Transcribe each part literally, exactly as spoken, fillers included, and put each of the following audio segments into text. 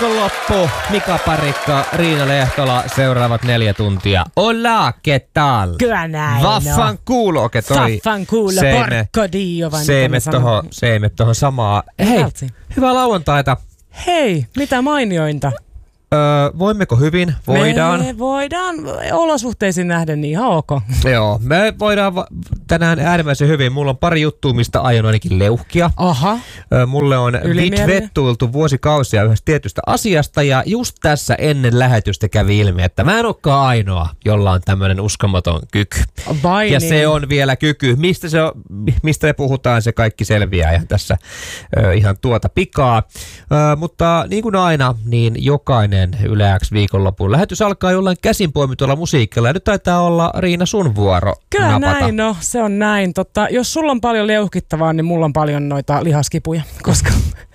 viikonloppu. Mika Parikka, Riina Lehtola, seuraavat neljä tuntia. Hola, ¿qué tal? Kyllä näin. Vaffan kuulo, ke toi. Vaffan kuulo, porco dio. Se emme tohon, se emme tohon samaa. Hei, Vältsi. hyvää lauantaita. Hei, mitä mainiointa? Öö, voimmeko hyvin? Voidaan. Me voidaan olosuhteisiin nähden niin ihan ok. Joo, me voidaan va- tänään äärimmäisen hyvin. Mulla on pari juttua, mistä aion ainakin leuhkia. Aha. Öö, mulle on vitvettuiltu vuosikausia yhdestä tietystä asiasta ja just tässä ennen lähetystä kävi ilmi, että mä en olekaan ainoa, jolla on tämmöinen uskomaton kyky. Vai ja niin. se on vielä kyky. Mistä, se on, mistä me puhutaan, se kaikki selviää ja tässä ö, ihan tuota pikaa. Ö, mutta niin kuin aina, niin jokainen Yle X viikonlopun lähetys alkaa jollain käsinpoimitulla musiikilla. Ja nyt taitaa olla, Riina, sun vuoro Kyllä napata. näin, no se on näin. Totta, jos sulla on paljon leuhkittavaa, niin mulla on paljon noita lihaskipuja, koska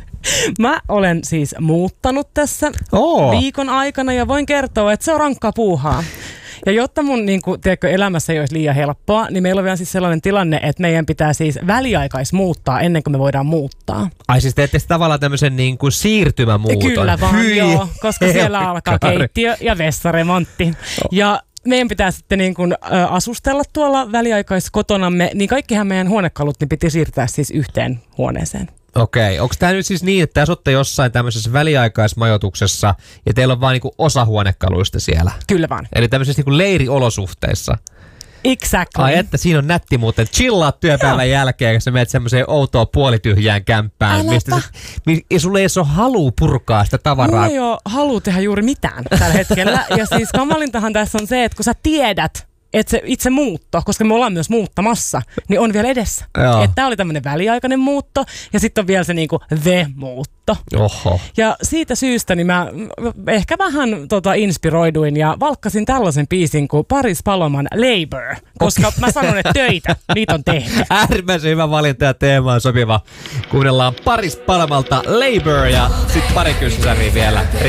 mä olen siis muuttanut tässä Oo. viikon aikana ja voin kertoa, että se on rankkaa puuhaa. Ja jotta mun niin kuin, tiedätkö, elämässä ei olisi liian helppoa, niin meillä on vielä siis sellainen tilanne, että meidän pitää siis väliaikais muuttaa ennen kuin me voidaan muuttaa. Ai siis teette tavallaan tämmöisen niin kuin siirtymämuuton. Kyllä vaan, Hyi. joo, koska siellä alkaa keittiö ja vessaremontti. Ja meidän pitää sitten niin kuin, ä, asustella tuolla väliaikaiskotonamme, niin kaikkihan meidän huonekalut niin piti siirtää siis yhteen huoneeseen. Okei, onko tämä nyt siis niin, että te asutte jossain tämmöisessä väliaikaismajoituksessa ja teillä on vain niinku osa huonekaluista siellä? Kyllä vaan. Eli tämmöisessä niinku leiriolosuhteissa. Exactly. Ai että siinä on nätti muuten. Chillaat työpäivän Joo. jälkeen, kun sä menet semmoiseen outoon puolityhjään kämppään. Äläpä. Mistä se, mi, ja sulla ei edes ole halua purkaa sitä tavaraa. Mulla ei ole halua tehdä juuri mitään tällä hetkellä. Ja siis kamalintahan tässä on se, että kun sä tiedät, että se itse muutto, koska me ollaan myös muuttamassa, niin on vielä edessä. Että tää oli tämmönen väliaikainen muutto ja sitten on vielä se niinku the-muutto. Oho. Ja siitä syystä niin mä ehkä vähän tota, inspiroiduin ja valkkasin tällaisen biisin kuin Paris Paloman Labor, koska okay. Mä sanon, että töitä, niitä on tehty. Äärimmäisen hyvä valinta ja teema on sopiva. Kuunnellaan Paris Palomalta Labor ja sitten pari kyssäriä vielä.